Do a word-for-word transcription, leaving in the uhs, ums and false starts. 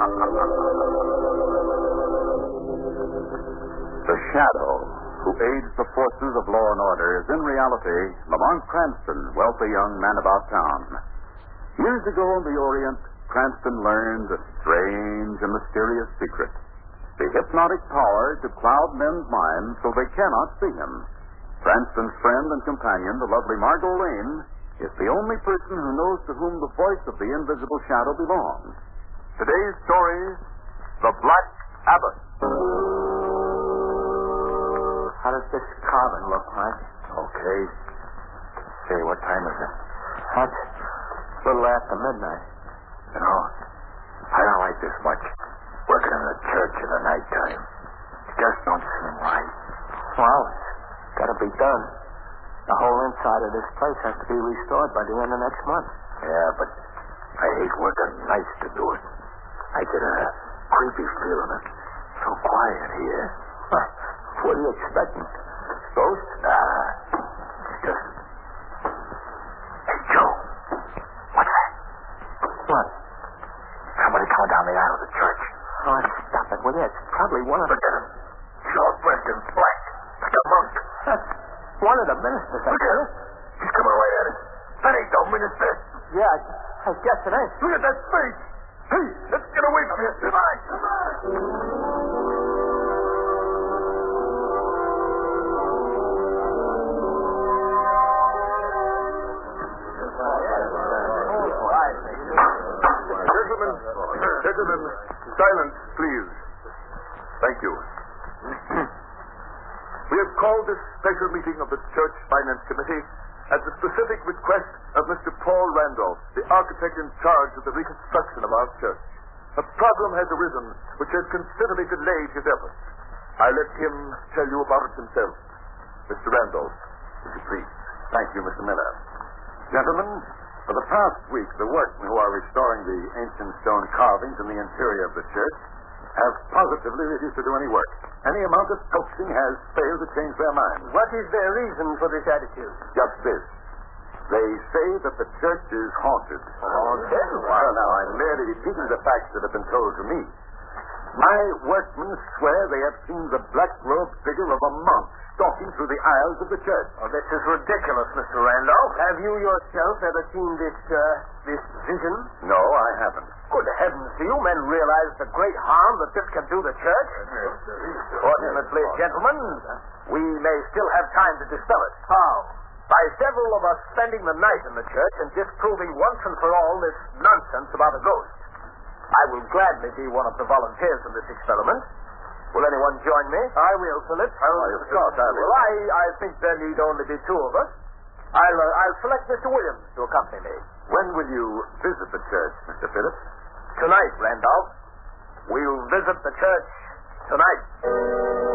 The shadow who aids the forces of law and order is in reality Lamont Cranston, wealthy young man about town. Years ago in the Orient, Cranston learned a strange and mysterious secret. The hypnotic power to cloud men's minds so they cannot see him. Cranston's friend and companion, the lovely Margot Lane, is the only person who knows to whom the voice of the invisible shadow belongs. Today's story, The Black Abbot. How does this carving look like? Okay. Say, what time is it? What? A little after midnight. You know, I don't like this much. Working in the church in the nighttime. It just don't seem right. Well, it's got to be done. The whole inside of this place has to be restored by the end of next month. Yeah, but I hate working nights to do it. I get a creepy feeling. It's so quiet here. Huh. What are you expecting? Ghost? Nah. It's just... Hey, Joe. What's that? What? Somebody coming down the aisle of the church. Oh, stop it, will you? It's probably one of Look at him. Short-breasted and black. Like a monk. That's one of the ministers, I Look at him. He's coming right at us. That ain't no minister. Yeah, I, I guess it ain't. Look at that face. Hey, let's get away from here. Come on, come on. Gentlemen, gentlemen, silence, please. Thank you. We have called this special meeting of the Church Finance Committee at the specific request of Mister Paul Randolph, the architect in charge of the reconstruction of our church. A problem has arisen which has considerably delayed his efforts. I let him tell you about it himself. Mister Randolph, would you please? Thank you, Mister Miller. Gentlemen, for the past week, the workmen who are restoring the ancient stone carvings in the interior of the church have positively refused to do any work. Any amount of coaxing has failed to change their minds. What is their reason for this attitude? Just this. They say that the church is haunted. Haunted? Well, now, I'm merely repeating the facts that have been told to me. My workmen swear they have seen the black-robed figure of a monk stalking through the aisles of the church. Oh, this is ridiculous, Mister Randolph. Have you yourself ever seen this, uh, this vision? No, I haven't. Good heavens, do you men realize the great harm that this can do the church? Fortunately, gentlemen, we may still have time to dispel it. How? By several of us spending the night in the church and disproving once and for all this nonsense about a ghost. I will gladly be one of the volunteers in this experiment. Will anyone join me? I will, Philip. Why, of course I will. Well, I, I think there need only be two of us. I'll, uh, I'll select Mister Williams to accompany me. When will you visit the church, Mister Phillips? Tonight, Randolph. We'll visit the church tonight.